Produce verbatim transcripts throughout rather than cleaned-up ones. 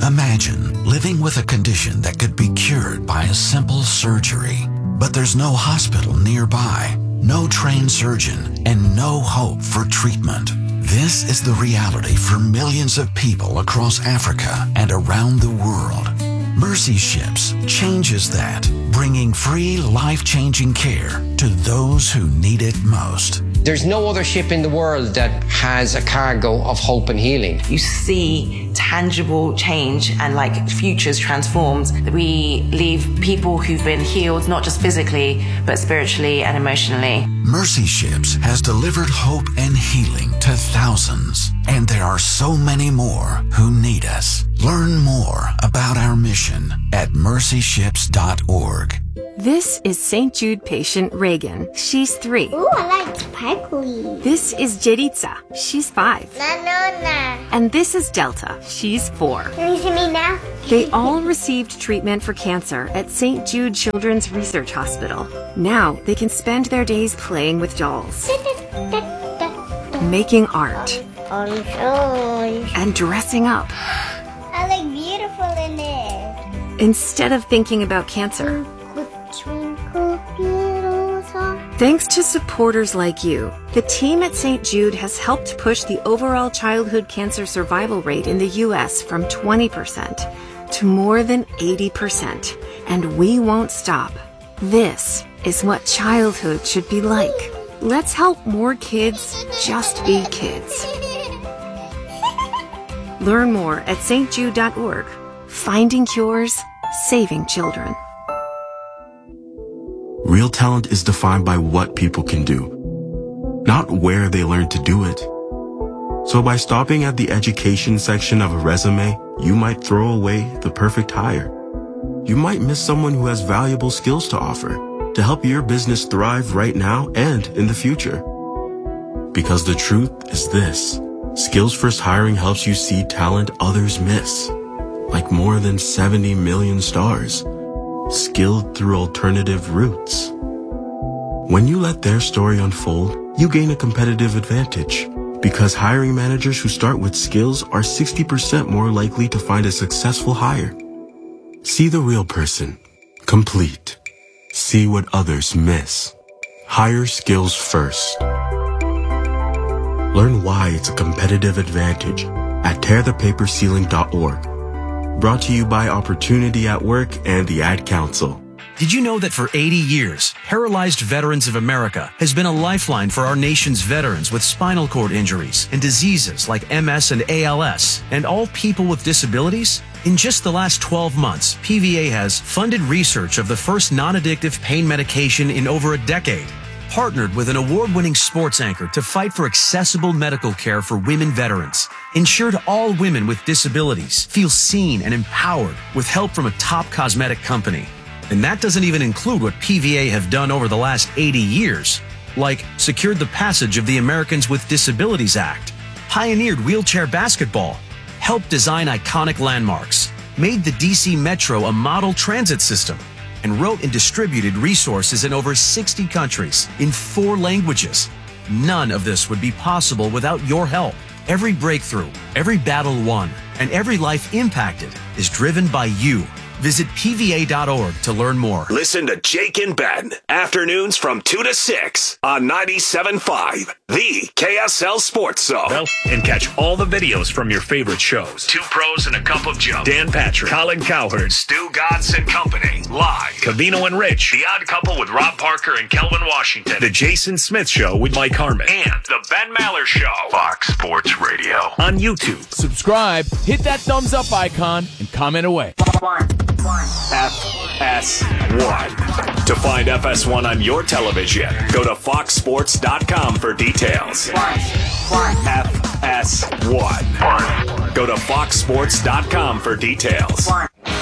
Imagine living with a condition that could be cured by a simple surgery, but there's no hospital nearby, no trained surgeon, and no hope for treatment. This is the reality for millions of people across Africa and around the world. Mercy Ships changes that, bringing free, life-changing care to those who need it most. There's no other ship in the world that has a cargo of hope and healing. You see tangible change and like futures transformed. We leave people who've been healed, not just physically, but spiritually and emotionally. Mercy Ships has delivered hope and healing to thousands, and there are so many more who need us. Learn more about our mission at mercy ships dot org. This is Saint Jude patient Reagan. She's three. Ooh, I like sparkly. This is Jeritza. She's five. No, no, no. And this is Delta. She's four. Can you see me now? They all received treatment for cancer at Saint Jude Children's Research Hospital. Now they can spend their days playing with dolls, making art, and dressing up. I look beautiful in it. Instead of thinking about cancer. Thanks to supporters like you, the team at Saint Jude has helped push the overall childhood cancer survival rate in the U S from twenty percent to more than eighty percent. And we won't stop. This is what childhood should be like. Let's help more kids just be kids. Learn more at S T jude dot org. Finding cures, saving children. Real talent is defined by what people can do, not where they learn to do it. So by stopping at the education section of a resume, you might throw away the perfect hire. You might miss someone who has valuable skills to offer to help your business thrive right now and in the future. Because the truth is this: Skills First Hiring helps you see talent others miss, like more than seventy million stars, skilled through alternative routes. When you let their story unfold, you gain a competitive advantage, because hiring managers who start with skills are sixty percent more likely to find a successful hire. See the real person, complete. See what others miss. Hire skills first. Learn why it's a competitive advantage at tear the paper ceiling dot org. Brought to you by Opportunity at Work and the Ad Council. Did you know that for eighty years, Paralyzed Veterans of America has been a lifeline for our nation's veterans with spinal cord injuries and diseases like M S and A L S, and all people with disabilities? In just the last twelve months, P V A has funded research of the first non-addictive pain medication in over a decade, partnered with an award-winning sports anchor to fight for accessible medical care for women veterans, ensured all women with disabilities feel seen and empowered with help from a top cosmetic company. And that doesn't even include what P V A have done over the last eighty years, like secured the passage of the Americans with Disabilities Act, pioneered wheelchair basketball, helped design iconic landmarks, made the D C Metro a model transit system, and wrote and distributed resources in over sixty countries in four languages. None of this would be possible without your help. Every breakthrough, every battle won, and every life impacted is driven by you. Visit P V A dot org to learn more. Listen to Jake and Ben, afternoons from two to six on ninety-seven point five, the K S L Sports Zone. And catch all the videos from your favorite shows. Two Pros and a Cup of Joe. Dan Patrick, Colin Cowherd, Stu Godson Company, live. Cavino and Rich, The Odd Couple with Rob Parker and Kelvin Washington. The Jason Smith Show with Mike Harmon. And The Ben Maller Show. Fox Sports Radio. On YouTube. Subscribe, hit that thumbs up icon, and comment away. F S one. To find F S one on your television, go to fox sports dot com for details. F S one. Go to fox sports dot com for details.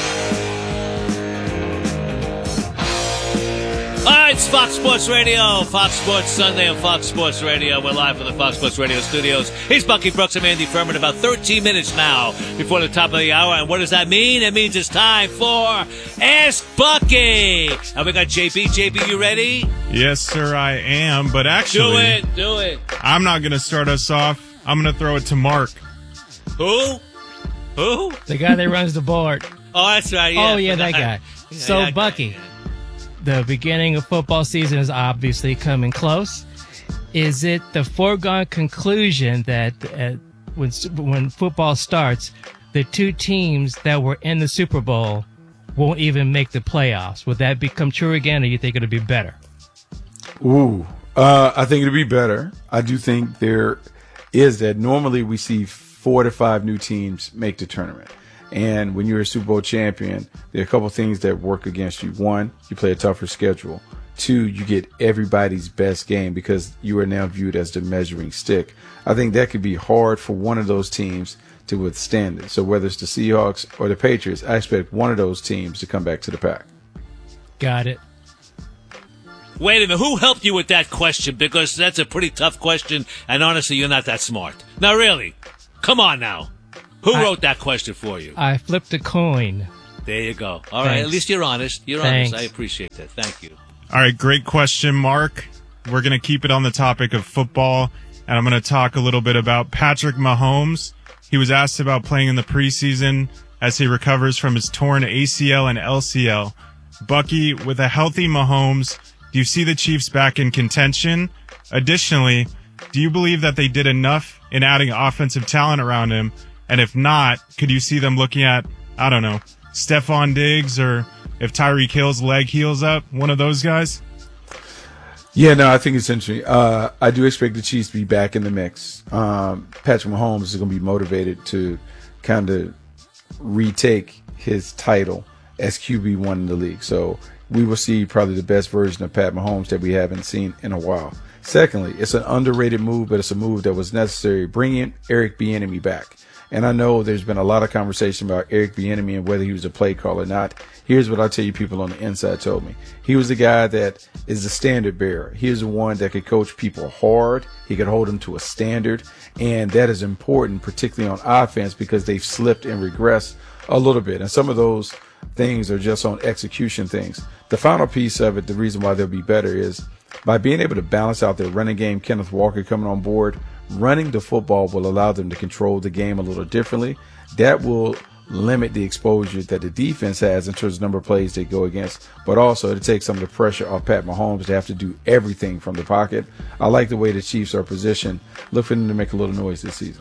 All right, it's Fox Sports Radio, Fox Sports Sunday on Fox Sports Radio. We're live from the Fox Sports Radio studios. He's Bucky Brooks. I'm Andy Furman. About thirteen minutes now before the top of the hour. And what does that mean? It means it's time for Ask Bucky. And we got J B. J B, you ready? Yes, sir, I am. But actually, do it, do it. I'm not going to start us off. I'm going to throw it to Mark. Who? Who? The guy that runs the board. Oh, that's right. Yeah, oh, yeah, that guy. Yeah, so, that Bucky, guy, yeah. The beginning of football season is obviously coming close. Is it the foregone conclusion that uh, when when football starts, the two teams that were in the Super Bowl won't even make the playoffs? Would that become true again, or you think it'll be better? Ooh, uh, I think it'll be better. I do think there is that. Normally we see four to five new teams make the tournament. And when you're a Super Bowl champion, there are a couple things that work against you. One, you play a tougher schedule. Two, you get everybody's best game because you are now viewed as the measuring stick. I think that could be hard for one of those teams to withstand it. So whether it's the Seahawks or the Patriots, I expect one of those teams to come back to the pack. Got it. Wait a minute. Who helped you with that question? Because that's a pretty tough question, and honestly, you're not that smart. Now, really, come on now. Who I, wrote that question for you? I flipped a coin. There you go. All Thanks. right. At least you're honest. You're Thanks. honest. I appreciate that. Thank you. All right, great question, Mark. We're going to keep it on the topic of football, and I'm going to talk a little bit about Patrick Mahomes. He was asked about playing in the preseason as he recovers from his torn A C L and L C L. Bucky, with a healthy Mahomes, do you see the Chiefs back in contention? Additionally, do you believe that they did enough in adding offensive talent around him? And if not, could you see them looking at, I don't know, Stephon Diggs, or if Tyreek Hill's leg heals up, one of those guys? Yeah, no, I think it's interesting. Uh, I do expect the Chiefs to be back in the mix. Um, Patrick Mahomes is going to be motivated to kind of retake his title as Q B one in the league. So we will see probably the best version of Pat Mahomes that we haven't seen in a while. Secondly, it's an underrated move, but it's a move that was necessary, bringing Eric Bieniemy back. And I know there's been a lot of conversation about Eric Bieniemy and whether he was a play caller or not. Here's what I'll tell you people on the inside told me. He was the guy that is the standard bearer. He is the one that could coach people hard. He could hold them to a standard. And that is important, particularly on offense, because they've slipped and regressed a little bit. And some of those things are just on execution things. The final piece of it, the reason why they'll be better, is by being able to balance out their running game, Kenneth Walker coming on board, running the football will allow them to control the game a little differently. That will limit the exposure that the defense has in terms of number of plays they go against, but also to take some of the pressure off Pat Mahomes to have to do everything from the pocket. I like the way the Chiefs are positioned. Look for them to make a little noise this season.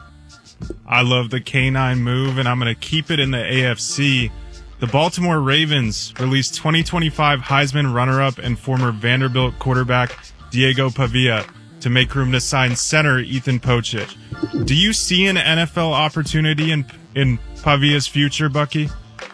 I love the canine move, and I'm going to keep it in the A F C. The Baltimore Ravens released twenty twenty-five Heisman runner-up and former Vanderbilt quarterback Diego Pavia to make room to sign center Ethan Pocic. Do you see an N F L opportunity in in Pavia's future, Bucky?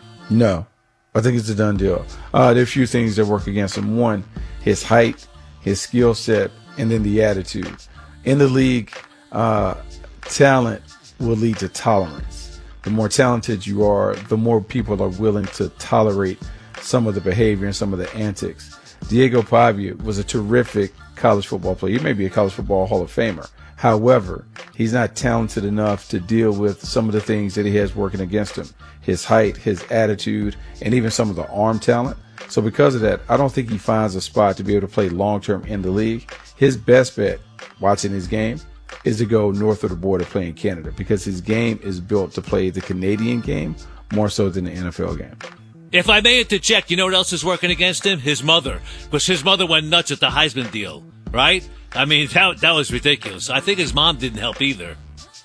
No. I think it's a done deal. Uh, there are a few things that work against him. One, his height, his skill set, and then the attitude. In the league, uh, talent will lead to tolerance. The more talented you are, the more people are willing to tolerate some of the behavior and some of the antics. Diego Pavia was a terrific college football player. He may be a college football Hall of Famer. However, he's not talented enough to deal with some of the things that he has working against him. His height, his attitude, and even some of the arm talent. So because of that, I don't think he finds a spot to be able to play long-term in the league. His best bet, watching his game, is to go north of the border play in Canada, because his game is built to play the Canadian game more so than the N F L game. If I may interject, you know what else is working against him? His mother. Because his mother went nuts at the Heisman deal, right? I mean, that, that was ridiculous. I think his mom didn't help either.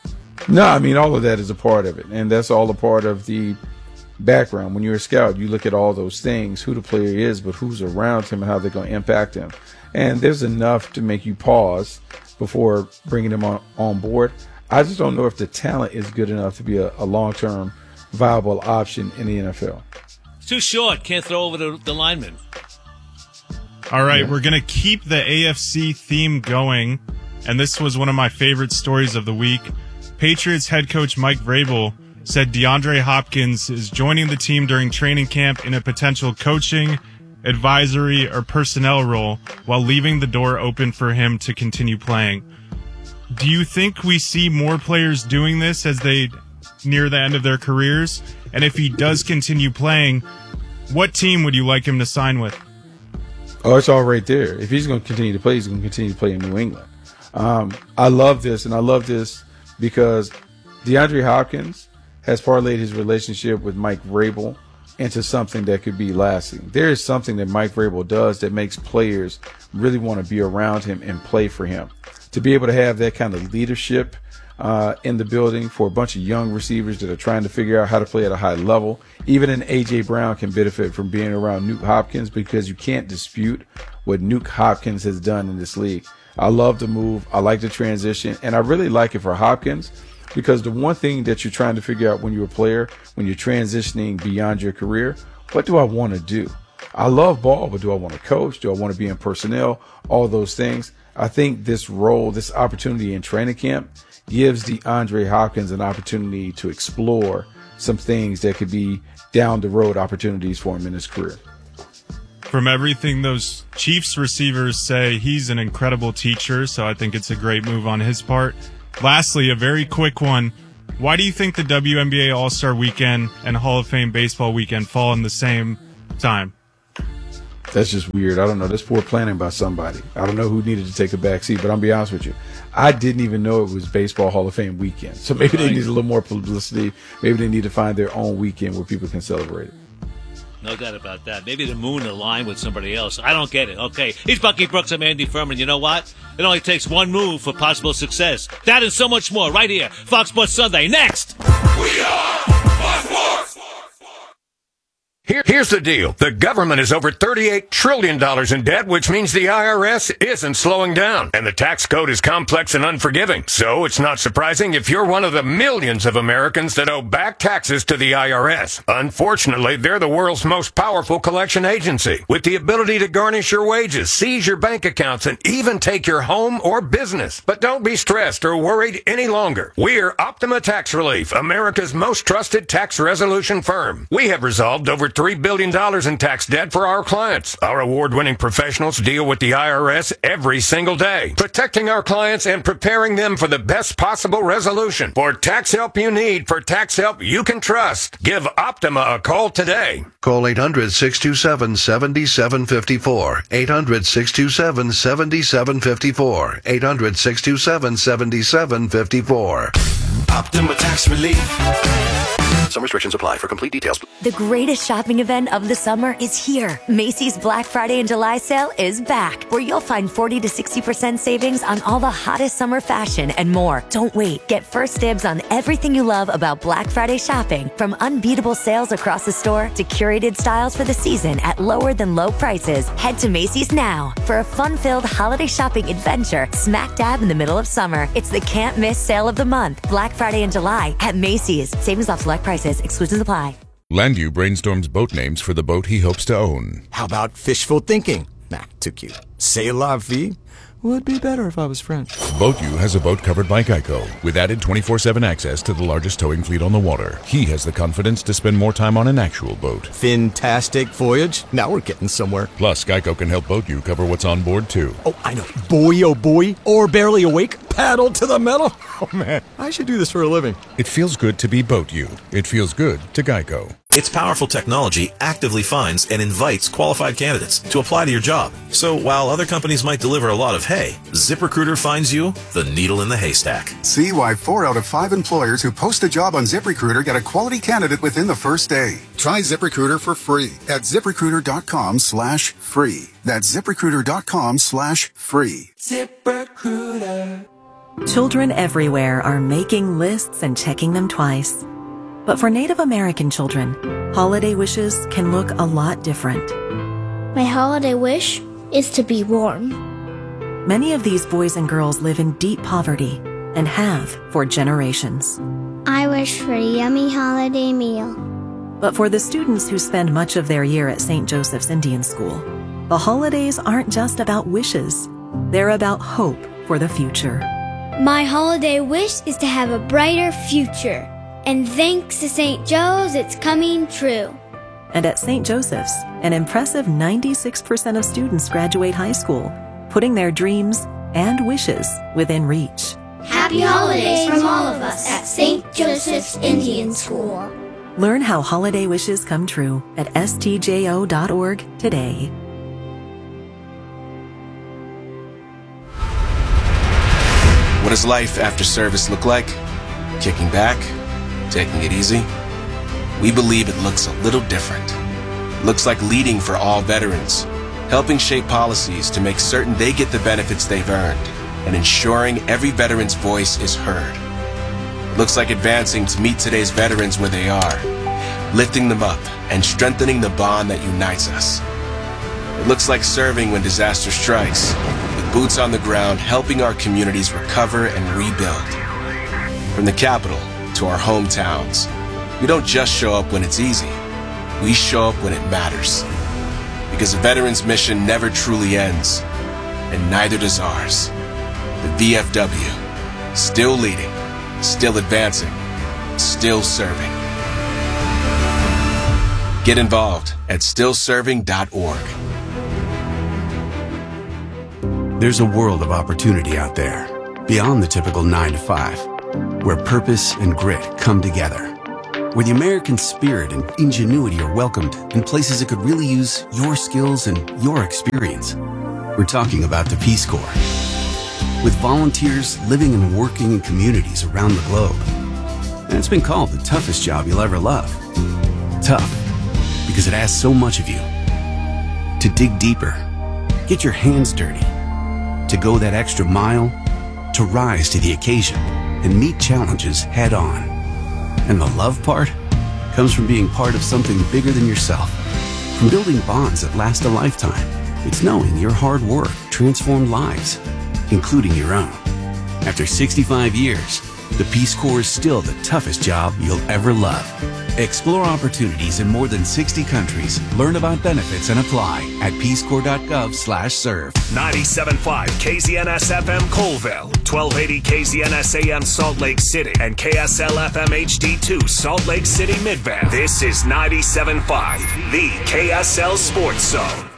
No, I mean, all of that is a part of it. And that's all a part of the background. When you're a scout, you look at all those things, who the player is, but who's around him and how they're going to impact him. And there's enough to make you pause before bringing him on, on board. I just don't know if the talent is good enough to be a, a long-term viable option in the N F L. It's too short. Can't throw over the, the lineman. All right, yeah. We're going to keep the A F C theme going, and this was one of my favorite stories of the week. Patriots head coach Mike Vrabel said DeAndre Hopkins is joining the team during training camp in a potential coaching, advisory, or personnel role, while leaving the door open for him to continue playing. Do you think we see more players doing this as they near the end of their careers? And if he does continue playing, what team would you like him to sign with? Oh, it's all right there. If he's going to continue to play, he's going to continue to play in New England. Um, I love this, and I love this because DeAndre Hopkins has parlayed his relationship with Mike Vrabel into something that could be lasting. There is something that Mike Vrabel does that makes players really want to be around him and play for him. To be able to have that kind of leadership uh, in the building for a bunch of young receivers that are trying to figure out how to play at a high level. Even an A J Brown can benefit from being around Nuke Hopkins, because you can't dispute what Nuke Hopkins has done in this league. I love the move. I like the transition, and I really like it for Hopkins, because the one thing that you're trying to figure out when you're a player, when you're transitioning beyond your career, what do I want to do? I love ball, but do I want to coach? Do I want to be in personnel? All those things. I think this role, this opportunity in training camp gives DeAndre Hopkins an opportunity to explore some things that could be down the road opportunities for him in his career. From everything those Chiefs receivers say, he's an incredible teacher, so I think it's a great move on his part. Lastly, a very quick one. Why do you think the W N B A All-Star Weekend and Hall of Fame Baseball Weekend fall in the same time? That's just weird. I don't know. That's poor planning by somebody. I don't know who needed to take a back seat, but I'll be honest with you. I didn't even know it was Baseball Hall of Fame weekend. So maybe they need a little more publicity. Maybe they need to find their own weekend where people can celebrate it. No doubt about that. Maybe the moon aligned with somebody else. I don't get it. Okay. He's Bucky Brooks. I'm Andy Furman. You know what? It only takes one move for possible success. That and so much more right here. Fox Sports Sunday. Next. We are Fox Sports. Here, here's the deal. The government is over thirty-eight trillion dollars in debt, which means the I R S isn't slowing down. And the tax code is complex and unforgiving. So it's not surprising if you're one of the millions of Americans that owe back taxes to the I R S. Unfortunately, they're the world's most powerful collection agency, with the ability to garnish your wages, seize your bank accounts, and even take your home or business. But don't be stressed or worried any longer. We're Optima Tax Relief, America's most trusted tax resolution firm. We have resolved over three billion dollars in tax debt for our clients. Our award-winning professionals deal with the I R S every single day, protecting our clients and preparing them for the best possible resolution. For tax help you need, for tax help you can trust, give Optima a call today. Call eight hundred, six two seven, seven seven five four. eight hundred, six two seven, seven seven five four. eight hundred, six two seven, seven seven five four. Optima Tax Relief. Some restrictions apply. For complete details. The greatest shopping event of the summer is here. Macy's Black Friday and July sale is back, where you'll find forty to sixty percent savings on all the hottest summer fashion and more. Don't wait. Get first dibs on everything you love about Black Friday shopping, from unbeatable sales across the store to curated styles for the season at lower than low prices. Head to Macy's now for a fun-filled holiday shopping adventure smack dab in the middle of summer. It's the can't miss sale of the month. Black Friday and July at Macy's. Savings off select prices. Exclusions apply. Landu brainstorms boat names for the boat he hopes to own. How about fishful thinking? Nah, too cute. C'est la vie? Would be better if I was French. BoatU has a boat covered by Geico, with added twenty-four seven access to the largest towing fleet on the water. He has the confidence to spend more time on an actual boat. Fantastic voyage. Now we're getting somewhere. Plus, Geico can help BoatU cover what's on board, too. Oh, I know. Boy, oh boy. Or barely awake. Paddle to the metal. Oh, man. I should do this for a living. It feels good to be BoatU. It feels good to Geico. Its powerful technology actively finds and invites qualified candidates to apply to your job. So while other companies might deliver a lot of hay, ZipRecruiter finds you the needle in the haystack. See why four out of five employers who post a job on ZipRecruiter get a quality candidate within the first day. Try ZipRecruiter for free at ZipRecruiter.com slash free. That's ZipRecruiter.com slash free. ZipRecruiter. Children everywhere are making lists and checking them twice. But for Native American children, holiday wishes can look a lot different. My holiday wish is to be warm. Many of these boys and girls live in deep poverty and have for generations. I wish for a yummy holiday meal. But for the students who spend much of their year at Saint Joseph's Indian School, the holidays aren't just about wishes. They're about hope for the future. My holiday wish is to have a brighter future. And thanks to Saint Joe's, it's coming true. And at Saint Joseph's, an impressive ninety-six percent of students graduate high school, putting their dreams and wishes within reach. Happy holidays from all of us at Saint Joseph's Indian School. Learn how holiday wishes come true at S T J O dot org today. What does life after service look like? Kicking back, Taking it easy? We believe it looks a little different. It looks like leading for all veterans, helping shape policies to make certain they get the benefits they've earned, and ensuring every veteran's voice is heard. It looks like advancing to meet today's veterans where they are, lifting them up and strengthening the bond that unites us. It looks like serving when disaster strikes, with boots on the ground helping our communities recover and rebuild. From the capital to our hometowns, we don't just show up when it's easy. We show up when it matters. Because a veteran's mission never truly ends, and neither does ours. The V F W, still leading, still advancing, still serving. Get involved at still serving dot org. There's a world of opportunity out there, beyond the typical nine to five, where purpose and grit come together, where the American spirit and ingenuity are welcomed in places that could really use your skills and your experience. We're talking about the Peace Corps. With volunteers living and working in communities around the globe. And it's been called the toughest job you'll ever love. Tough, because it asks so much of you. To dig deeper, get your hands dirty, to go that extra mile, to rise to the occasion and meet challenges head on. And the love part comes from being part of something bigger than yourself, from building bonds that last a lifetime. It's knowing your hard work transformed lives, including your own. After sixty-five years, the Peace Corps is still the toughest job you'll ever love. Explore opportunities in more than sixty countries. Learn about benefits and apply at peace corps dot gov slash serve. ninety-seven point five K Z N S F M Colville, twelve eighty K Z N S A M Salt Lake City, and K S L F M H D two Salt Lake City Midvale. This is ninety-seven point five, the K S L Sports Zone.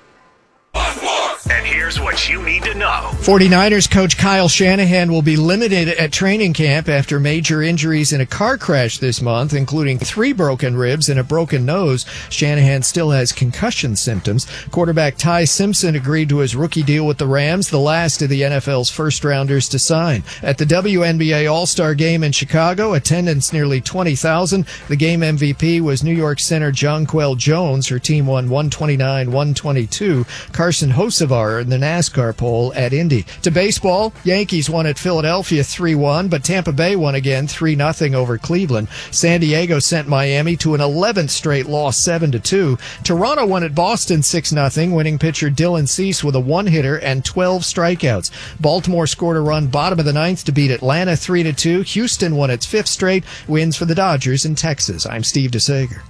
And here's what you need to know. forty-niners coach Kyle Shanahan will be limited at training camp after major injuries in a car crash this month, including three broken ribs and a broken nose. Shanahan still has concussion symptoms. Quarterback Ty Simpson agreed to his rookie deal with the Rams, the last of the N F L's first-rounders to sign. At the W N B A All-Star Game in Chicago, attendance nearly twenty thousand. The game M V P was New York center Jonquel Jones. Her team won one twenty-nine one twenty-two. Carson Hocevar in the NASCAR poll at Indy. To baseball, Yankees won at Philadelphia three one, but Tampa Bay won again three nothing over Cleveland. San Diego sent Miami to an eleventh straight loss seven to two. Toronto won at Boston six nothing, winning pitcher Dylan Cease with a one-hitter and twelve strikeouts. Baltimore scored a run bottom of the ninth to beat Atlanta three to two. Houston won its fifth straight, wins for the Dodgers in Texas. I'm Steve DeSager.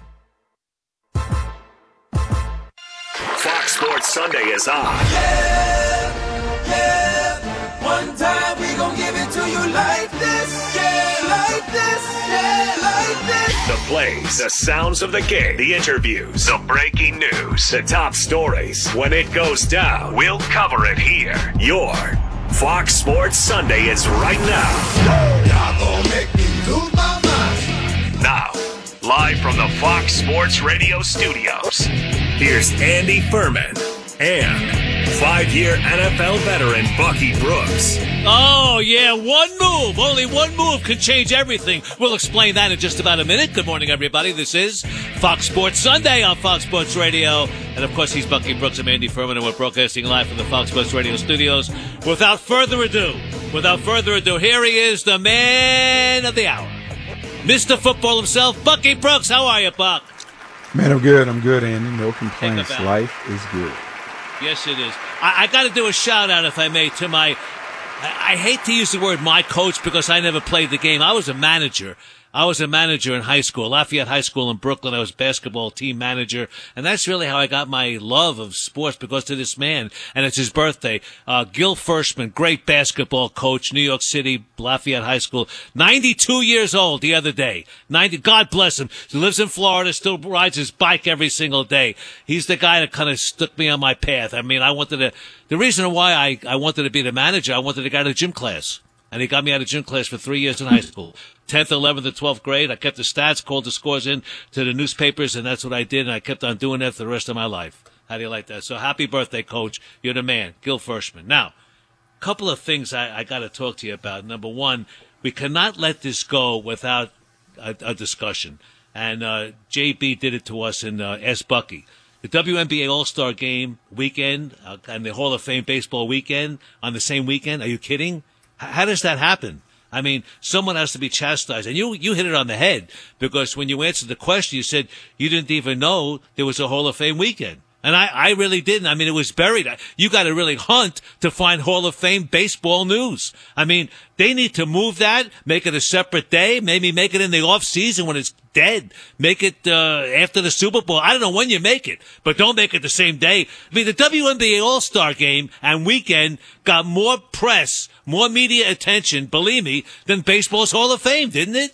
Fox Sports Sunday is on. Yeah, yeah. One time we gon' give it to you like this. Yeah, like this. Yeah, like this. The plays, the sounds of the game, the interviews, the breaking news, the top stories. When it goes down, we'll cover it here. Your Fox Sports Sunday is right now. Y'all gon' make me lose my mind. Now, live from the Fox Sports Radio studios, here's Andy Furman and five-year N F L veteran Bucky Brooks. Oh, yeah, one move. Only one move can change everything. We'll explain that in just about a minute. Good morning, everybody. This is Fox Sports Sunday on Fox Sports Radio. And, of course, he's Bucky Brooks. I'm Andy Furman, and we're broadcasting live from the Fox Sports Radio studios. Without further ado, without further ado, here he is, the man of the hour. Mister Football himself, Bucky Brooks. How are you, Buck? Man, I'm good. I'm good, Andy. No complaints. Life is good. Yes, it is. I, I got to do a shout-out, if I may, to my... I, I hate to use the word my coach because I never played the game. I was a manager. I was a manager in high school, Lafayette High School in Brooklyn. I was basketball team manager, and that's really how I got my love of sports, because of this man, and it's his birthday. Uh, Gil Fershman, great basketball coach, New York City, Lafayette High School, ninety-two years old the other day. ninety, God bless him. He lives in Florida, still rides his bike every single day. He's the guy that kind of stuck me on my path. I mean, I wanted to, the reason why I, I wanted to be the manager, I wanted to go to gym class. And he got me out of gym class for three years in high school. tenth, eleventh, and twelfth grade. I kept the stats, called the scores in to the newspapers, and that's what I did, and I kept on doing that for the rest of my life. How do you like that? So happy birthday, Coach. You're the man, Gil Fershman. Now, a couple of things I, I got to talk to you about. Number one, we cannot let this go without a, a discussion. And uh, J B did it to us in uh, Ask Bucky. The W N B A All-Star Game weekend uh, and the Hall of Fame baseball weekend on the same weekend. Are you kidding? H- how does that happen? I mean, someone has to be chastised. And you you hit it on the head, because when you answered the question, you said you didn't even know there was a Hall of Fame weekend. And I, I really didn't. I mean, it was buried. You got to really hunt to find Hall of Fame baseball news. I mean, they need to move that, make it a separate day, maybe make it in the off season when it's dead. Make it uh, after the Super Bowl. I don't know when you make it, but don't make it the same day. I mean, the W N B A All-Star Game and weekend got more press, more media attention, believe me, than baseball's Hall of Fame, didn't it?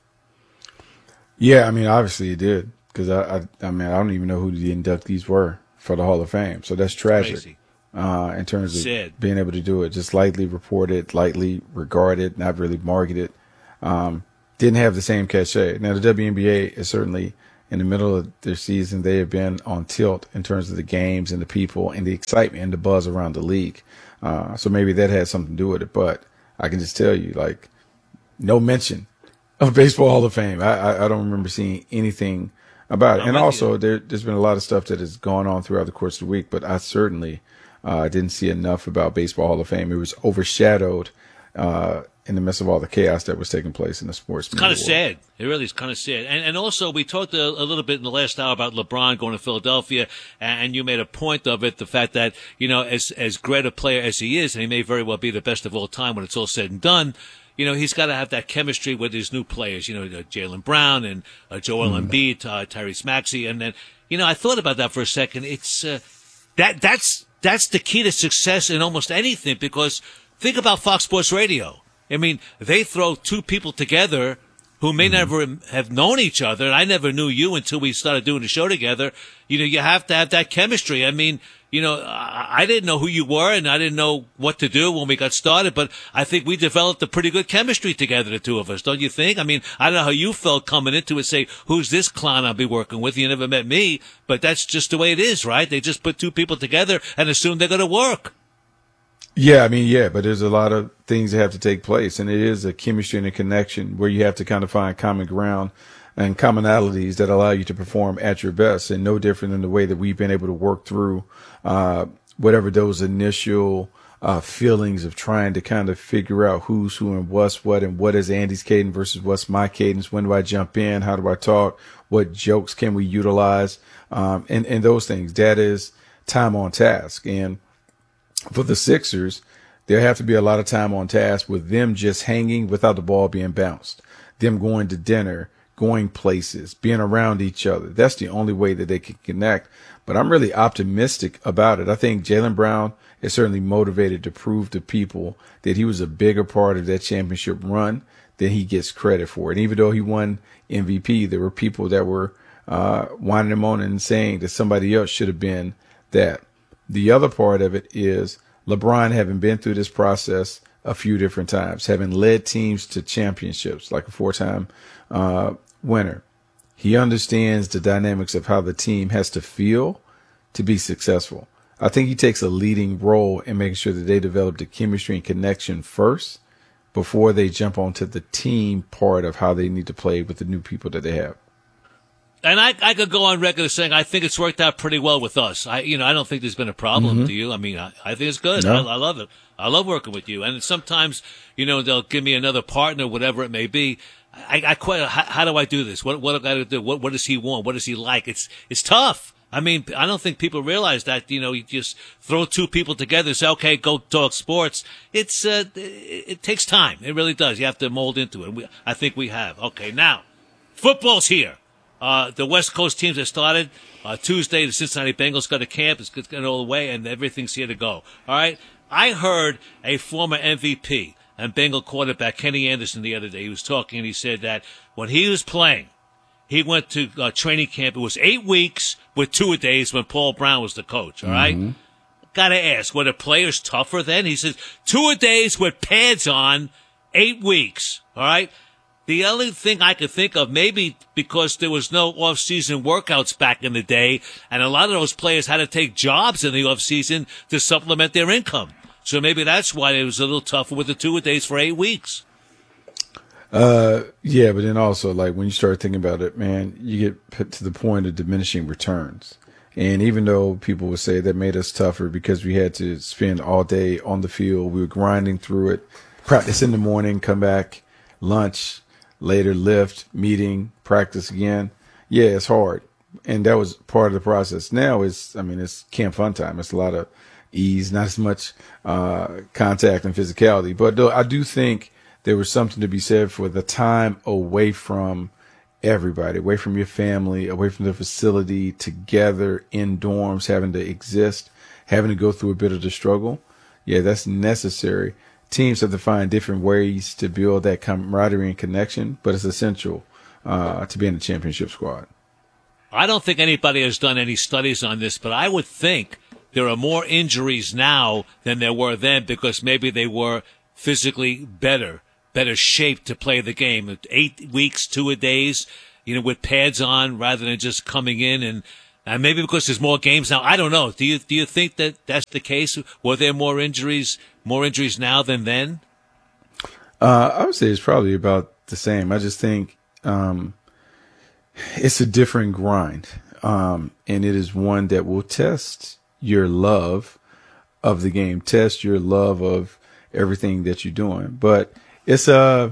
Yeah, I mean, obviously it did. Because I, I, I mean, I don't even know who the inductees were for the Hall of Fame. So that's tragic uh, in terms of Sad. being able to do it. Just lightly reported, lightly regarded, not really marketed. Um, didn't have the same cachet. Now, the W N B A is certainly in the middle of their season. They have been on tilt in terms of the games and the people and the excitement and the buzz around the league. Uh, so maybe that had something to do with it. But I can just tell you, like, no mention of Baseball Hall of Fame. I, I, I don't remember seeing anything about it. And also, there, there's been a lot of stuff that has gone on throughout the course of the week, but I certainly uh, didn't see enough about Baseball Hall of Fame. It was overshadowed uh, in the midst of all the chaos that was taking place in the sports. It's kind of sad. It really is kind of sad. And and also, we talked a, a little bit in the last hour about LeBron going to Philadelphia, and you made a point of it, the fact that, you know, as, as great a player as he is, and he may very well be the best of all time when it's all said and done, you know, he's got to have that chemistry with his new players, you know, uh, Jaylen Brown and uh, Joel mm. Embiid, uh, Tyrese Maxey. And then, you know, I thought about that for a second. It's, uh, that, that's, that's the key to success in almost anything, because think about Fox Sports Radio. I mean, they throw two people together who may mm. never have known each other. And I never knew you until we started doing the show together. You know, you have to have that chemistry. I mean, you know, I didn't know who you were, and I didn't know what to do when we got started, but I think we developed a pretty good chemistry together, the two of us, don't you think? I mean, I don't know how you felt coming into it, say, who's this clown I'll be working with? You never met me, but that's just the way it is, right? They just put two people together and assume they're going to work. Yeah, I mean, yeah, but there's a lot of things that have to take place, and it is a chemistry and a connection where you have to kind of find common ground and commonalities that allow you to perform at your best, and no different than the way that we've been able to work through uh, whatever those initial uh, feelings of trying to kind of figure out who's who and what's what, and what is Andy's cadence versus what's my cadence. When do I jump in? How do I talk? What jokes can we utilize? Um, and, and those things. That is time on task. And for the Sixers, there have to be a lot of time on task with them just hanging without the ball being bounced, them going to dinner, going places, being around each other. That's the only way that they can connect. But I'm really optimistic about it. I think Jaylen Brown is certainly motivated to prove to people that he was a bigger part of that championship run than he gets credit for. And even though he won M V P, there were people that were uh, whining and moaning and saying that somebody else should have been that. The other part of it is LeBron having been through this process a few different times, having led teams to championships, like a four-time uh, winner. He understands the dynamics of how the team has to feel to be successful. I think he takes a leading role in making sure that they develop the chemistry and connection first before they jump onto the team part of how they need to play with the new people that they have. And I, I could go on record as saying I think it's worked out pretty well with us. I, you know, I don't think there's been a problem. Mm-hmm. Do you? I mean, I, I think it's good. No. I, I love it. I love working with you. And sometimes, you know, they'll give me another partner, whatever it may be. I, I quite. How, how do I do this? What, what do I got to do? What, what does he want? What does he like? It's, it's tough. I mean, I don't think people realize that. You know, you just throw two people together, and say, okay, go talk sports. It's, uh, it, it takes time. It really does. You have to mold into it. We, I think we have. Okay, now, football's here. Uh, the West Coast teams have started. Uh, Tuesday, the Cincinnati Bengals got to camp. It's going all the way, and everything's here to go. All right? I heard a former M V P and Bengal quarterback, Kenny Anderson, the other day. He was talking, and he said that when he was playing, he went to uh, training camp. It was eight weeks with two-a-days when Paul Brown was the coach, all right? Mm-hmm. Got to ask, were the players tougher then? He says, two-a-days with pads on, eight weeks, all right? The only thing I could think of, maybe because there was no off-season workouts back in the day, and a lot of those players had to take jobs in the off-season to supplement their income. So maybe that's why it was a little tougher with the two-a-days for eight weeks. Uh, yeah, but then also, like, when you start thinking about it, man, you get put to the point of diminishing returns. And even though people would say that made us tougher because we had to spend all day on the field, we were grinding through it, practice in the morning, come back, lunch, later lift, meeting, practice again. Yeah, it's hard. And that was part of the process. Now it's, I mean, it's camp fun time. It's a lot of ease, not as much uh, contact and physicality. But though I do think there was something to be said for the time away from everybody, away from your family, away from the facility, together in dorms, having to exist, having to go through a bit of the struggle. Yeah, that's necessary. Teams have to find different ways to build that camaraderie and connection, but it's essential uh, to be in the championship squad. I don't think anybody has done any studies on this, but I would think there are more injuries now than there were then because maybe they were physically better. better shape to play the game. Eight weeks, two a days, you know, with pads on rather than just coming in and, and maybe because there's more games now. I don't know. Do you, do you think that that's the case? Were there more injuries, more injuries now than then? Uh, I would say it's probably about the same. I just think, um, it's a different grind. Um, and it is one that will test your love of the game, test your love of everything that you're doing. But It's, uh,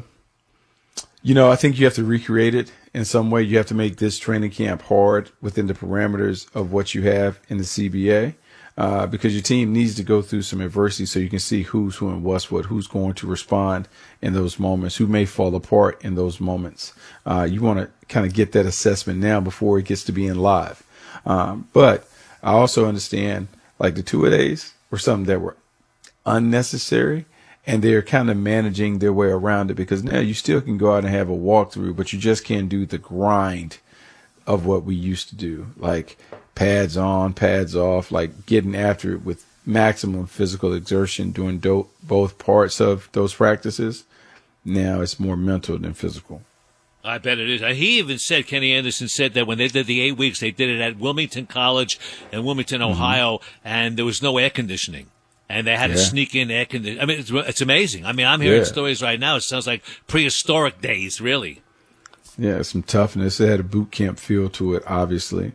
you know, I think you have to recreate it in some way. You have to make this training camp hard within the parameters of what you have in the C B A, uh, because your team needs to go through some adversity so you can see who's who and what's what, who's going to respond in those moments, who may fall apart in those moments. Uh, you want to kind of get that assessment now before it gets to being live. Um, but I also understand, like, the two-a-days were something that were unnecessary. And they're kind of managing their way around it because now you still can go out and have a walkthrough, but you just can't do the grind of what we used to do, like pads on, pads off, like getting after it with maximum physical exertion, doing do- both parts of those practices. Now it's more mental than physical. I bet it is. He even said, Kenny Anderson said that when they did the eight weeks, they did it at Wilmington College in Wilmington, Ohio, mm-hmm. and there was no air conditioning. And they had yeah. to sneak in air conditioning. I mean, it's, it's amazing. I mean, I'm hearing yeah. stories right now. It sounds like prehistoric days, really. Yeah, some toughness. It had a boot camp feel to it, obviously.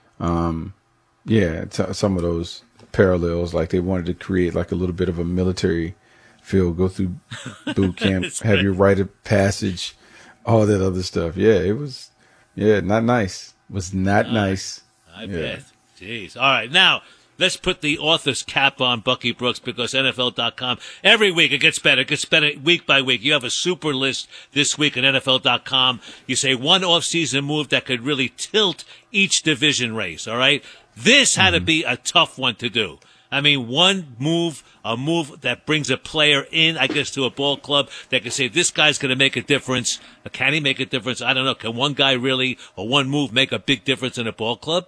Um, yeah, t- some of those parallels, like they wanted to create like a little bit of a military feel, go through boot camp, have your rite of passage, all that other stuff. Yeah, it was, yeah, not nice. It was not uh, nice. I yeah. bet. Jeez. All right, now. Let's put the author's cap on Bucky Brooks because N F L dot com, every week it gets better. It gets better week by week. You have a super list this week at N F L dot com. You say one off-season move that could really tilt each division race, all right? This had mm-hmm. to be a tough one to do. I mean, one move, a move that brings a player in, I guess, to a ball club that can say, this guy's going to make a difference. Can he make a difference? I don't know. Can one guy really, or one move, make a big difference in a ball club?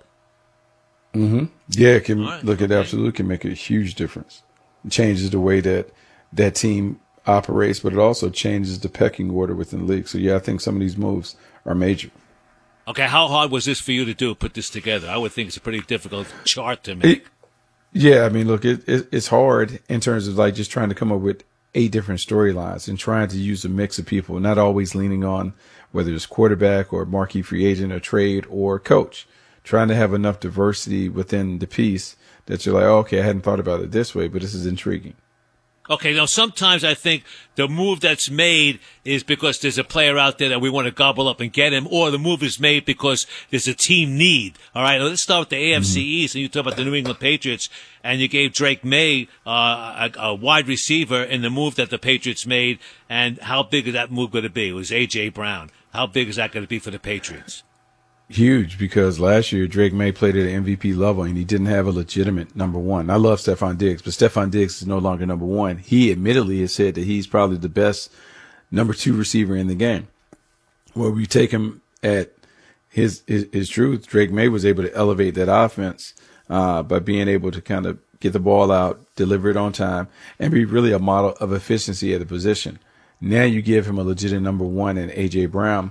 Mm-hmm. Yeah, it can right, look. It okay. absolutely can make a huge difference. It changes the way that that team operates, but it also changes the pecking order within the league. So yeah, I think some of these moves are major. Okay, how hard was this for you to do? Put this together? I would think it's a pretty difficult chart to make. It, yeah, I mean, look, it, it, it's hard in terms of like just trying to come up with eight different storylines and trying to use a mix of people, not always leaning on whether it's quarterback or marquee free agent or trade or coach. Trying to have enough diversity within the piece that you're like, oh, okay, I hadn't thought about it this way, but this is intriguing. Okay, now sometimes I think the move that's made is because there's a player out there that we want to gobble up and get him, or the move is made because there's a team need. All right, let's start with the A F C mm-hmm. East, and you talk about the New England Patriots, and you gave Drake May uh, a, a wide receiver in the move that the Patriots made, and how big is that move going to be? It was A J. Brown. How big is that going to be for the Patriots? Huge, because last year Drake May played at an M V P level and he didn't have a legitimate number one. I love Stephon Diggs, but Stephon Diggs is no longer number one. He admittedly has said that he's probably the best number two receiver in the game. Well, we take him at his, his, his truth. Drake May was able to elevate that offense uh, by being able to kind of get the ball out, deliver it on time, and be really a model of efficiency at the position. Now you give him a legitimate number one in A J. Brown.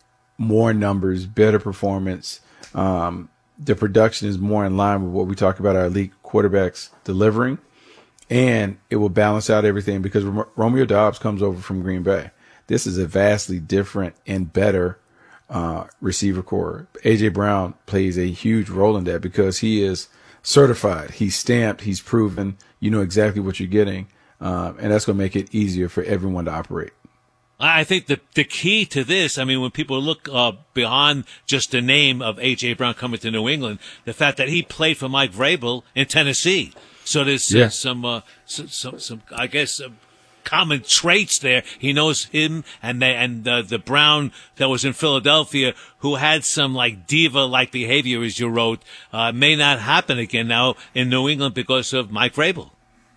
More numbers, better performance. Um, the production is more in line with what we talk about our elite quarterbacks delivering, and it will balance out everything because Romeo Doubs comes over from Green Bay. this is a vastly different and better uh, receiver core. A J. Brown plays a huge role in that because he is certified. He's stamped. He's proven. You know exactly what you're getting. Um, and that's going to make it easier for everyone to operate. I think the the key to this, I mean, when people look uh, beyond just the name of A J. Brown coming to New England, the fact that he played for Mike Vrabel in Tennessee. So there's Yeah. uh, some, uh, some, some, some, I guess, uh, common traits there. He knows him, and they, and uh, the Brown that was in Philadelphia, who had some like diva-like behavior, as you wrote, uh, may not happen again now in New England because of Mike Vrabel.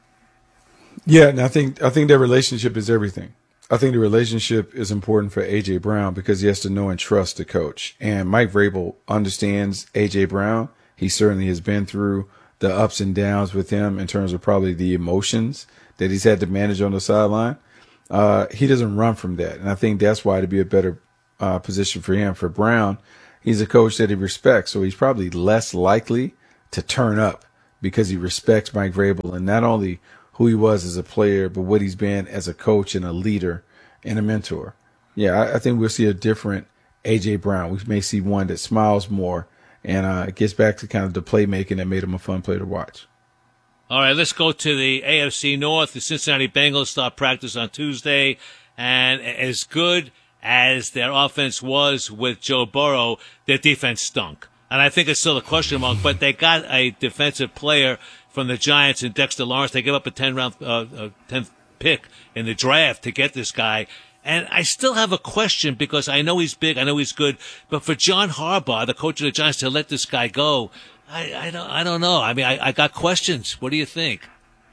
Yeah, and I think I think their relationship is everything. I think the relationship is important for A J. Brown because he has to know and trust the coach. And Mike Vrabel understands A J. Brown. He certainly has been through the ups and downs with him in terms of probably the emotions that he's had to manage on the sideline. Uh, he doesn't run from that. And I think that's why it'd be a better uh, position for him. For Brown, he's a coach that he respects. So he's probably less likely to turn up because he respects Mike Vrabel and not only who he was as a player, but what he's been as a coach and a leader and a mentor. Yeah, I, I think we'll see a different A J. Brown. We may see one that smiles more and uh, gets back to kind of the playmaking that made him a fun player to watch. All right, let's go to the A F C North. The Cincinnati Bengals start practice on Tuesday, and as good as their offense was with Joe Burrow, their defense stunk. And I think it's still a question mark, but they got a defensive player from the Giants and Dexter Lawrence. They gave up a ten round, uh, uh, tenth pick in the draft to get this guy. And I still have a question because I know he's big, I know he's good, but for John Harbaugh, the coach of the Giants, to let this guy go, I, I don't, I don't know. I mean, I, I got questions. What do you think?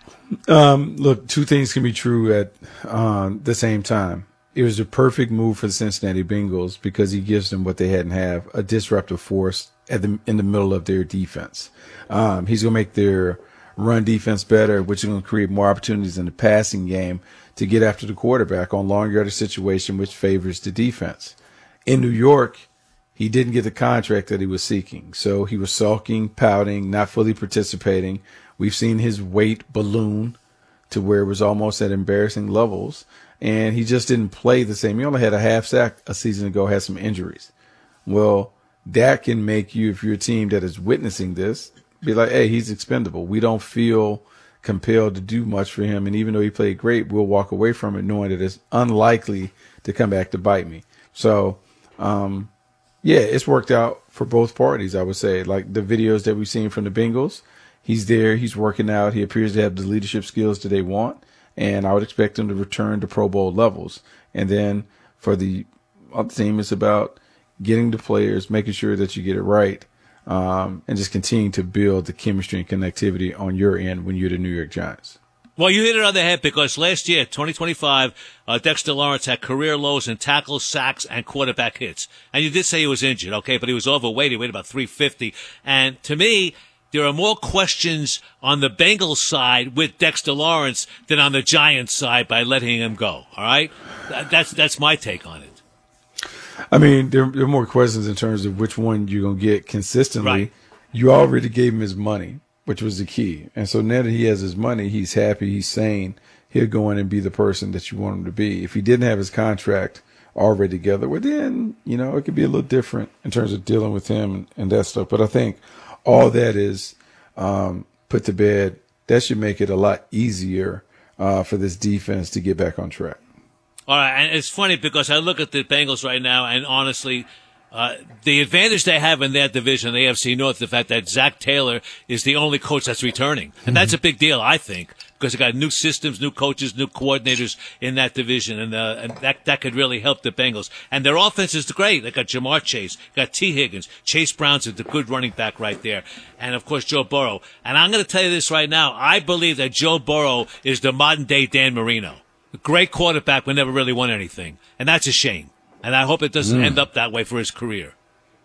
Um, look, two things can be true at um, the same time. It was a perfect move for the Cincinnati Bengals because he gives them what they hadn't have, a disruptive force at the, in the middle of their defense. Um, he's going to make their run defense better, which is going to create more opportunities in the passing game to get after the quarterback on long yardage situation, which favors the defense. In New York, he didn't get the contract that he was seeking. So he was sulking, pouting, not fully participating. We've seen his weight balloon to where it was almost at embarrassing levels. And he just didn't play the same. He only had a half sack a season ago, had some injuries. Well, that can make you, if you're a team that is witnessing this, be like, hey, he's expendable. We don't feel compelled to do much for him. And even though he played great, we'll walk away from it knowing that it's unlikely to come back to bite me. So, um, yeah, it's worked out for both parties, I would say. Like the videos that we've seen from the Bengals, he's there, he's working out. He appears to have the leadership skills that they want. And I would expect him to return to Pro Bowl levels. And then for the other team, it's about getting the players, making sure that you get it right, um, and just continuing to build the chemistry and connectivity on your end when you're the New York Giants. Well, you hit it on the head because last year, twenty twenty-five, uh, Dexter Lawrence had career lows in tackles, sacks, and quarterback hits. And you did say he was injured, okay, but he was overweight. He weighed about three fifty. And to me, there are more questions on the Bengals side with Dexter Lawrence than on the Giants side by letting him go. All right? That's that's my take on it. I mean, there, there are more questions in terms of which one you're going to get consistently. Right. You already gave him his money, which was the key. And so now that he has his money, he's happy, he's sane. He'll go in and be the person that you want him to be. If he didn't have his contract already together, well, then, you know, it could be a little different in terms of dealing with him and, and that stuff. But I think all that is um, put to bed. That should make it a lot easier uh, for this defense to get back on track. All right, and it's funny because I look at the Bengals right now, and honestly, uh, the advantage they have in that division, the A F C North, the fact that Zach Taylor is the only coach that's returning. And that's a big deal, I think, because they got new systems, new coaches, new coordinators in that division, and, uh, and that, that could really help the Bengals. And their offense is great. They got Jamar Chase, got T. Higgins, Chase Brown's a good running back right there, and of course Joe Burrow. And I'm going to tell you this right now, I believe that Joe Burrow is the modern-day Dan Marino. A great quarterback but never really won anything, and that's a shame. And I hope it doesn't mm. end up that way for his career.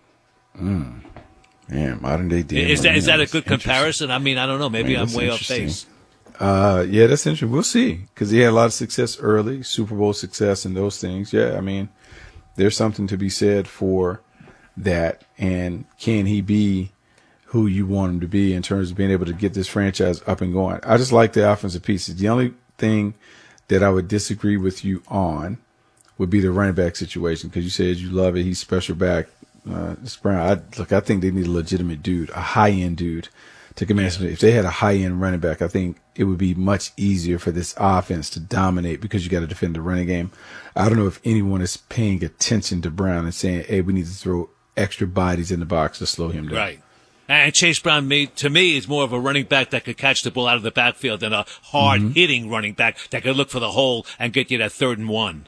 Mm. Man, modern day Dan Is that, is that a Marino. good comparison? I mean, I don't know. Maybe Man, I'm way off base. Uh, yeah, that's interesting. We'll see, because he had a lot of success early, Super Bowl success and those things. Yeah, I mean, there's something to be said for that. And can he be who you want him to be in terms of being able to get this franchise up and going? I just like the offensive pieces. The only thing that I would disagree with you on would be the running back situation, because you said you love it. He's special back. Uh, Brown, I, look, I think they need a legitimate dude, a high-end dude to command. Yeah. If they had a high-end running back, I think it would be much easier for this offense to dominate, because you got to defend the running game. I don't know if anyone is paying attention to Brown and saying, hey, we need to throw extra bodies in the box to slow him down. Right. And Chase Brown, made, to me, is more of a running back that could catch the ball out of the backfield than a hard-hitting mm-hmm. running back that could look for the hole and get you that third and one.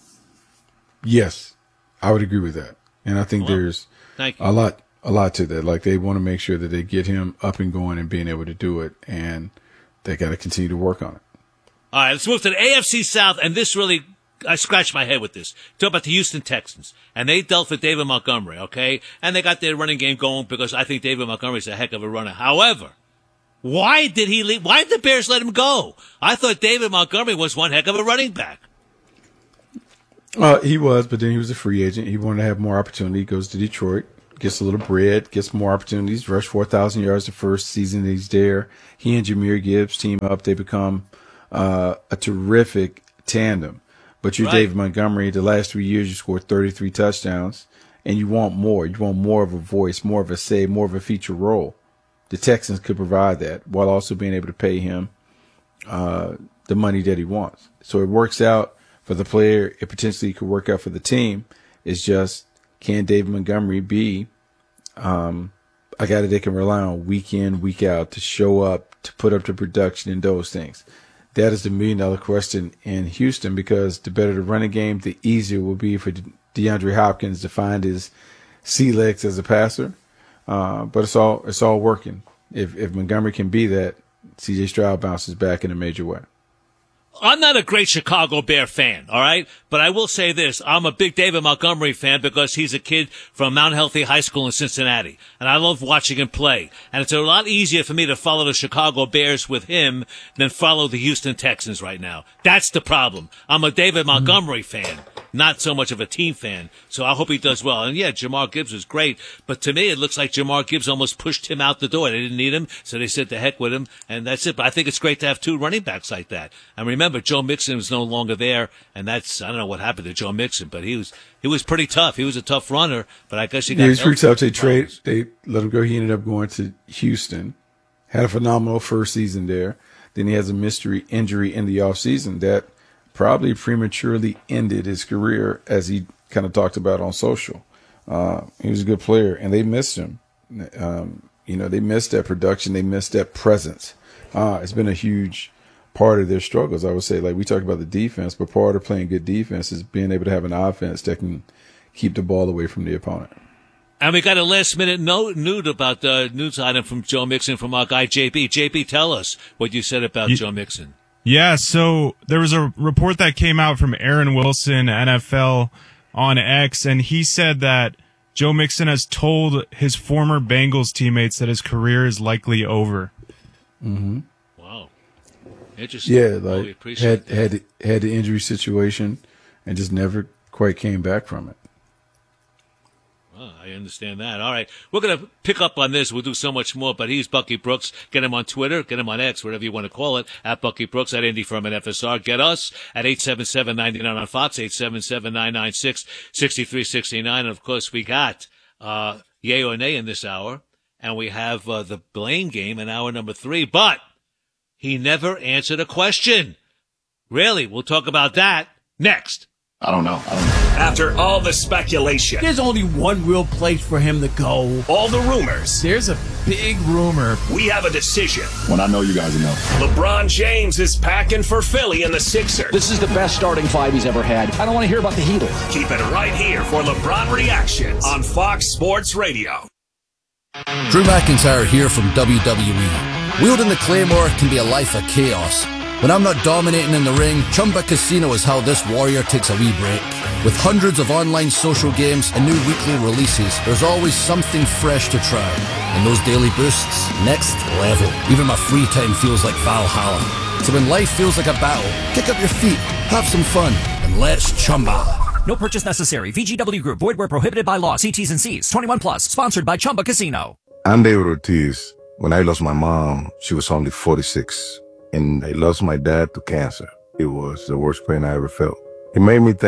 Yes, I would agree with that. And I think well, there's thank you. a lot a lot to that. Like, they want to make sure that they get him up and going and being able to do it, and they got to continue to work on it. All right, let's move to the A F C South, and this really, I scratched my head with this. Talk about the Houston Texans, and they dealt with David Montgomery, okay? And they got their running game going because I think David Montgomery's a heck of a runner. However, why did he leave? Why did the Bears let him go? I thought David Montgomery was one heck of a running back. Uh, he was, but then he was a free agent. He wanted to have more opportunity. He goes to Detroit, gets a little bread, gets more opportunities, rushed four thousand yards the first season that he's there. He and Jahmyr Gibbs team up. They become uh, a terrific tandem. But you're right. David Montgomery. The last three years, you scored thirty-three touchdowns, and you want more. You want more of a voice, more of a say, more of a feature role. The Texans could provide that while also being able to pay him uh, the money that he wants. So it works out for the player. It potentially could work out for the team. It's just, can David Montgomery be um, a guy that they can rely on week in, week out to show up, to put up the production and those things? That is the million dollar question in Houston, because the better the running game, the easier it will be for DeAndre Hopkins to find his sea legs as a passer. Uh, but it's all it's all working. If if Montgomery can be that, C J Stroud bounces back in a major way. I'm not a great Chicago Bear fan, all right? But I will say this. I'm a big David Montgomery fan because he's a kid from Mount Healthy High School in Cincinnati. And I love watching him play. And it's a lot easier for me to follow the Chicago Bears with him than follow the Houston Texans right now. That's the problem. I'm a David Montgomery fan, not so much of a team fan. So I hope he does well. And yeah, Jamar Gibbs is great. But to me, it looks like Jamar Gibbs almost pushed him out the door. They didn't need him, so they said to heck with him. And that's it. But I think it's great to have two running backs like that. And remember, Remember, Joe Mixon was no longer there, and that's, I don't know what happened to Joe Mixon, but he was he was pretty tough. He was a tough runner, but I guess he got yeah, he's pretty tough. They trade, they let him go. He ended up going to Houston, had a phenomenal first season there. Then he has a mystery injury in the offseason that probably prematurely ended his career, as he kind of talked about on social. Uh, he was a good player, and they missed him. Um, you know, they missed that production. They missed that presence. Uh, it's been a huge part of their struggles. I would say, like we talked about the defense, but part of playing good defense is being able to have an offense that can keep the ball away from the opponent. And we got a last minute note nude about the news item from Joe Mixon from our guy J B. J B, tell us what you said about you, Joe Mixon. Yeah, so there was a report that came out from Aaron Wilson, N F L, on X, and he said that Joe Mixon has told his former Bengals teammates that his career is likely over. Mm-hmm. Wow. Interesting. Yeah, well, like had, had had the injury situation and just never quite came back from it. Well, I understand that. All right. We're going to pick up on this. We'll do so much more, but he's Bucky Brooks. Get him on Twitter. Get him on X, whatever you want to call it, at Bucky Brooks, at Indy Furman F S R. Get us at eight seven seven, nine nine on Fox, eight seven seven, nine nine six, six three six nine. And, of course, we got uh, Yay or Nay in this hour, and we have uh, the Blaine game in hour number three, but he never answered a question. Really? We'll talk about that next. I don't know. I don't know. After all the speculation, there's only one real place for him to go. All the rumors. There's a big rumor. We have a decision. When I know, you guys know. LeBron James is packing for Philly in the Sixers. This is the best starting five he's ever had. I don't want to hear about the Heatles. Keep it right here for LeBron Reactions on Fox Sports Radio. Drew McIntyre here from W W E. Wielding the Claymore can be a life of chaos. When I'm not dominating in the ring, Chumba Casino is how this warrior takes a wee break. With hundreds of online social games and new weekly releases, there's always something fresh to try. And those daily boosts, next level. Even my free time feels like Valhalla. So when life feels like a battle, kick up your feet, have some fun, and let's Chumba. No purchase necessary. V G W Group. Void where prohibited by law. See T's and C's. twenty-one plus. Sponsored by Chumba Casino. I'm David Ortiz. When I lost my mom, she was only forty-six. And I lost my dad to cancer. It was the worst pain I ever felt. It made me think,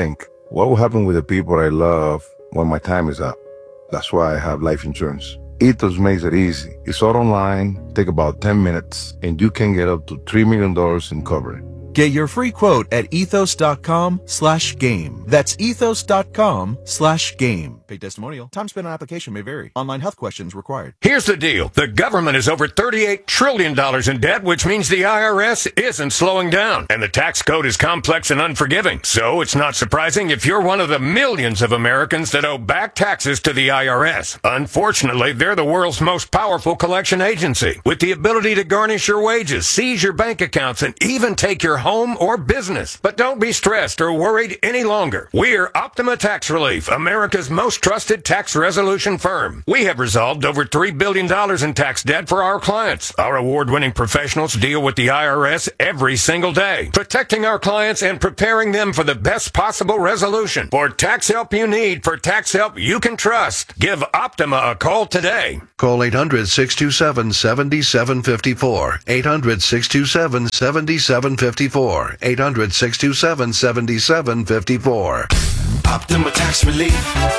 What will happen with the people I love when my time is up? That's why I have life insurance. Ethos makes it easy. It's all online, take about ten minutes, and you can get up to three million dollars in coverage. Get your free quote at ethos.com slash game. That's ethos.com slash game. Paid testimonial. Time spent on application may vary. Online health questions required. Here's the deal. The government is over thirty-eight trillion dollars in debt, which means the I R S isn't slowing down. And the tax code is complex and unforgiving. So it's not surprising if you're one of the millions of Americans that owe back taxes to the I R S. Unfortunately, they're the world's most powerful collection agency, with the ability to garnish your wages, seize your bank accounts, and even take your home or business. But don't be stressed or worried any longer. We're Optima Tax Relief, America's most trusted tax resolution firm. We have resolved over three billion dollars in tax debt for our clients. Our award-winning professionals deal with the I R S every single day, protecting our clients and preparing them for the best possible resolution. For tax help you need, for tax help you can trust, give Optima a call today. Call eight hundred, six two seven, seven seven five four. eight hundred, six two seven, seven seven five four. eight hundred, six two seven, seven seven five four. Optima Tax Relief.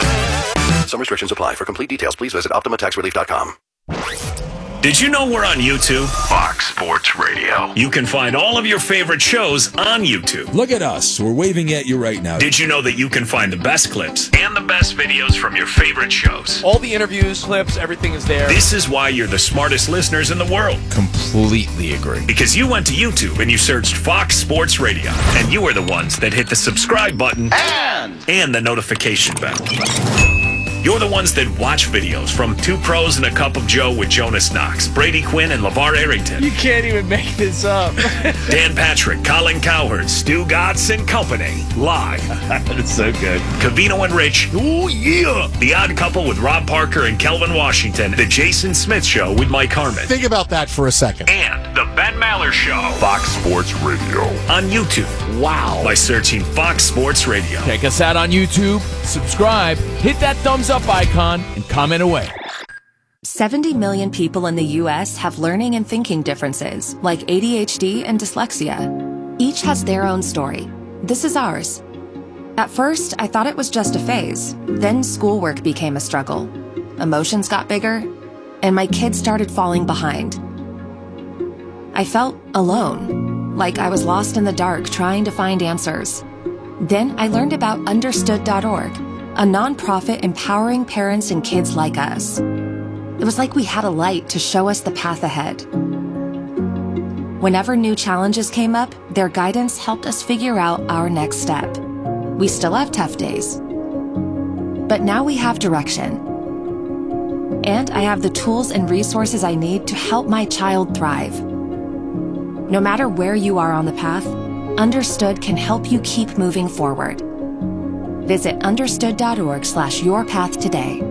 Some restrictions apply. For complete details, please visit optima tax relief dot com. Did you know we're on YouTube? Fox Sports Radio. You can find all of your favorite shows on YouTube. Look at us. We're waving at you right now. Did you know that you can find the best clips and the best videos from your favorite shows? All the interviews, clips, everything is there. This is why you're the smartest listeners in the world. Completely agree. Because you went to YouTube and you searched Fox Sports Radio, and you are the ones that hit the subscribe button and, and the notification bell. You're the ones that watch videos from Two Pros and a Cup of Joe with Jonas Knox, Brady Quinn, and LeVar Arrington. You can't even make this up. Dan Patrick, Colin Cowherd, Stu Gatz and Company, live. That's so good. Cavino and Rich. Oh, yeah. The Odd Couple with Rob Parker and Kelvin Washington. The Jason Smith Show with Mike Harmon. Think about that for a second. And The Ben Maller Show. Fox Sports Radio. On YouTube. Wow. By searching Fox Sports Radio. Check us out on YouTube. Subscribe. Hit that thumbs up icon and comment away. seventy million people in the U S have learning and thinking differences, like A D H D and dyslexia. Each has their own story. This is ours. At first, I thought it was just a phase. Then schoolwork became a struggle. Emotions got bigger, and my kids started falling behind. I felt alone, like I was lost in the dark trying to find answers. Then I learned about understood dot org, a nonprofit empowering parents and kids like us. It was like we had a light to show us the path ahead. Whenever new challenges came up, their guidance helped us figure out our next step. We still have tough days, but now we have direction. And I have the tools and resources I need to help my child thrive. No matter where you are on the path, Understood can help you keep moving forward. Visit understood.org slash your path today.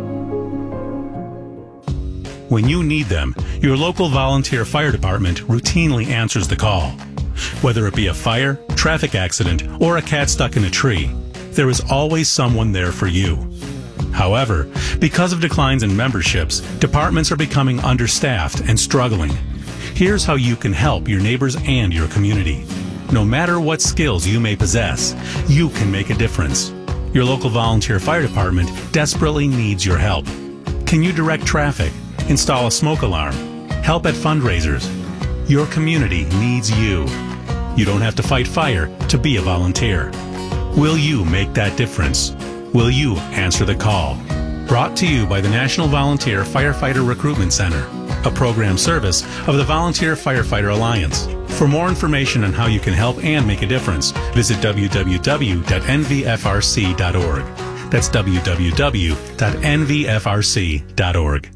When you need them, your local volunteer fire department routinely answers the call. Whether it be a fire, traffic accident, or a cat stuck in a tree, there is always someone there for you. However, because of declines in memberships, departments are becoming understaffed and struggling. Here's how you can help your neighbors and your community. No matter what skills you may possess, you can make a difference. Your local volunteer fire department desperately needs your help. Can you direct traffic, install a smoke alarm, help at fundraisers? Your community needs you. You don't have to fight fire to be a volunteer. Will you make that difference? Will you answer the call? Brought to you by the National Volunteer Firefighter Recruitment Center, a program service of the Volunteer Firefighter Alliance. For more information on how you can help and make a difference, visit w w w dot n v f r c dot org. That's w w w dot n v f r c dot org.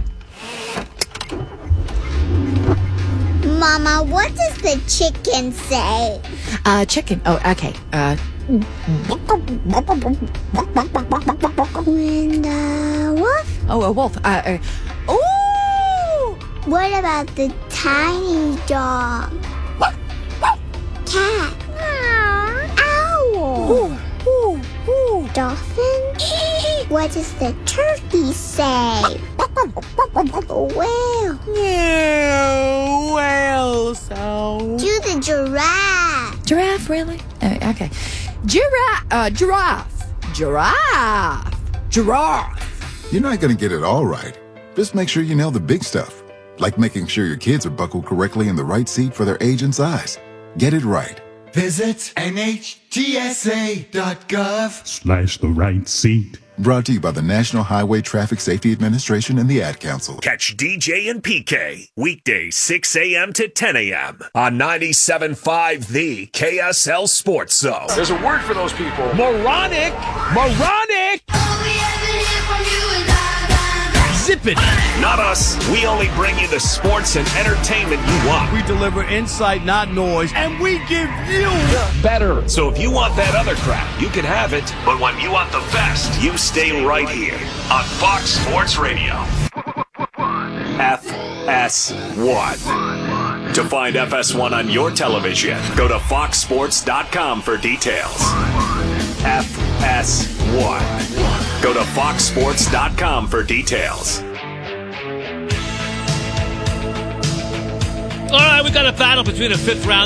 Mama, what does the chicken say? Uh, chicken. Oh, okay. Uh. And uh, wolf? Oh, a wolf. Uh. uh ooh! What about the tiny dog? Cat? Owl? Ooh, ooh, ooh. Dolphin? What does the turkey say? Whale? Yeah, whale sound. Do the giraffe. Giraffe, really? Uh, okay. Giraffe. Uh, giraffe. Giraffe. Giraffe. You're not going to get it all right. Just make sure you nail the big stuff, like making sure your kids are buckled correctly in the right seat for their age and size. Get it right. Visit N H T S A dot gov slash the right seat. Brought to you by the National Highway Traffic Safety Administration and the Ad Council. Catch D J and P K weekdays six a.m. to ten a.m. on ninety-seven point five The K S L Sports Zone. There's a word for those people. Moronic! Moronic! Zip it! Not us. We only bring you the sports and entertainment you want. We deliver insight, not noise, and we give you better. So if you want that other crap, you can have it. But when you want the best, you stay right here on Fox Sports Radio. F S one. To find F S one on your television, go to fox sports dot com for details. F S one. Go to fox sports dot com for details. All right, we got a battle between a fifth round